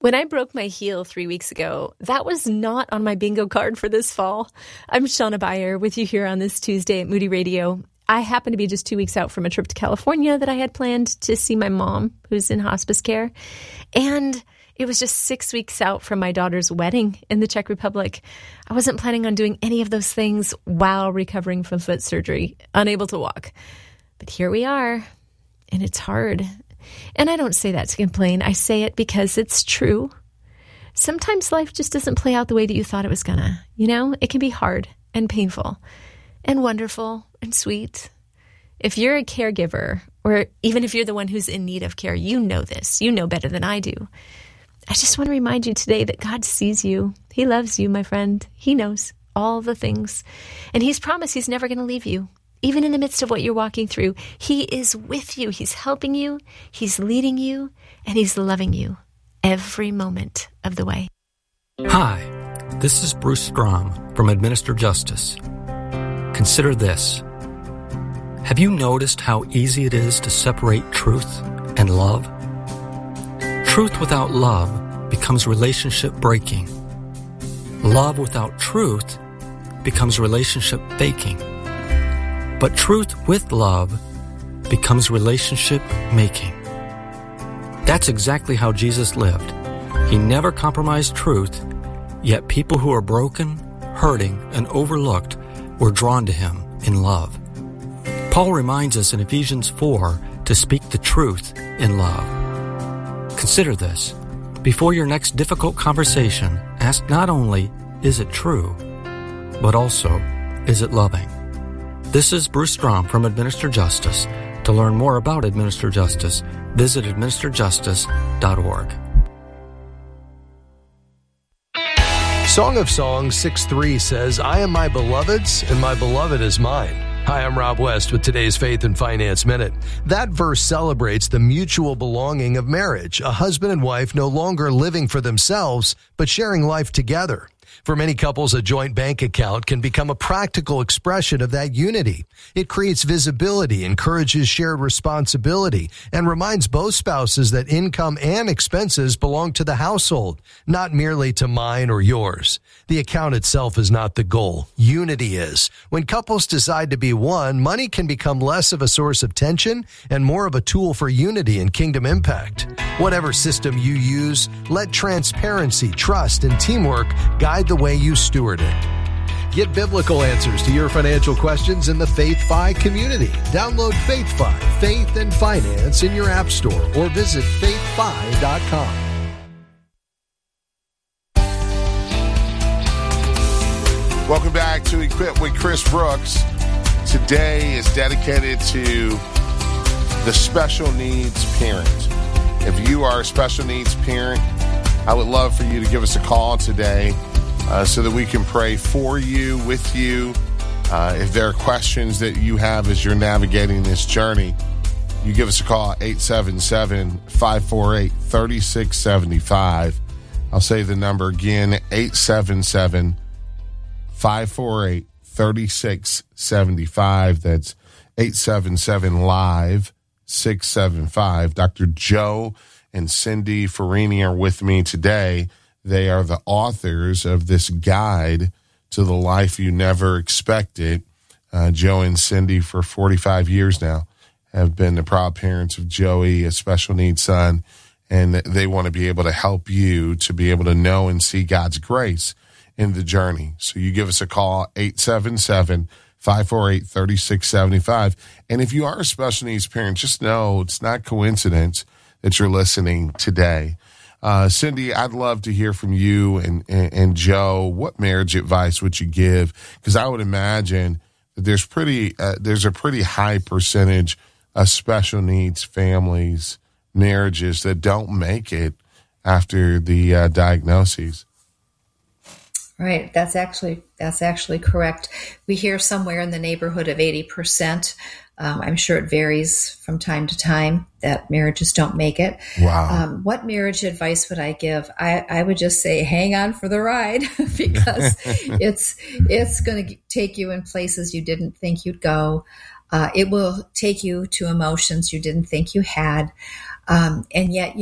When I broke my heel 3 weeks ago, that was not on my bingo card for this fall. I'm Shauna Beyer with you here on this Tuesday at Moody Radio. I happen to be just 2 weeks out from a trip to California that I had planned to see my mom, who's in hospice care. And it was just 6 weeks out from my daughter's wedding in the Czech Republic. I wasn't planning on doing any of those things while recovering from foot surgery, unable to walk. But here we are, and it's hard. And I don't say that to complain. I say it because it's true. Sometimes life just doesn't play out the way that you thought it was gonna. You know, it can be hard and painful and wonderful and sweet. If you're a caregiver, or even if you're the one who's in need of care, you know this. You know better than I do. I just want to remind you today that God sees you. He loves you, my friend. He knows all the things. And He's promised He's never going to leave you. Even in the midst of what you're walking through, He is with you. He's helping you. He's leading you. And He's loving you every moment of the way. Hi, this is Bruce Strom from Administer Justice. Consider this. Have you noticed how easy it is to separate truth and love? Truth without love becomes relationship breaking. Love without truth becomes relationship faking. But truth with love becomes relationship making. That's exactly how Jesus lived. He never compromised truth, yet people who are broken, hurting, and overlooked were drawn to Him in love. Paul reminds us in Ephesians 4 to speak the truth in love. Consider this. Before your next difficult conversation, ask not only, is it true, but also, is it loving? This is Bruce Strom from Administer Justice. To learn more about Administer Justice, visit administerjustice.org. Song of Songs 6:3 says, I am my beloved's, and my beloved is mine. Hi, I'm Rob West with today's Faith and Finance Minute. That verse celebrates the mutual belonging of marriage, a husband and wife no longer living for themselves, but sharing life together. For many couples, a joint bank account can become a practical expression of that unity. It creates visibility, encourages shared responsibility, and reminds both spouses that income and expenses belong to the household, not merely to mine or yours. The account itself is not the goal. Unity is. When couples decide to be one, money can become less of a source of tension and more of a tool for unity and kingdom impact. Whatever system you use, let transparency, trust, and teamwork guide the way you steward it. Get biblical answers to your financial questions in the FaithFi community. Download FaithFi, Faith and Finance in your app store or visit faithfi.com. Welcome back to Equip with Chris Brooks. Today is dedicated to the special needs parent. If you are a special needs parent, I would love for you to give us a call today so that we can pray for you, with you. If there are questions that you have as you're navigating this journey, you give us a call at 877-548-3675. I'll say the number again, 877-548-3675. That's 877-LIVE-675. Dr. Joe and Cindy Farini are with me today. They are the authors of this guide to the life you never expected. Joe and Cindy, for 45 years now, have been the proud parents of Joey, a special needs son, and they want to be able to help you to be able to know and see God's grace in the journey. So you give us a call, 877-548-3675. And if you are a special needs parent, just know it's not coincidence that you're listening today. Cindy, I'd love to hear from you and Joe. What marriage advice would you give? Because I would imagine that there's a pretty high percentage of special needs families, marriages that don't make it after the diagnoses. Right. That's actually correct. We hear somewhere in the neighborhood of 80%. I'm sure it varies from time to time that marriages don't make it. Wow. What marriage advice would I give? I would just say, hang on for the ride because it's going to take you in places you didn't think you'd go. It will take you to emotions you didn't think you had. And yet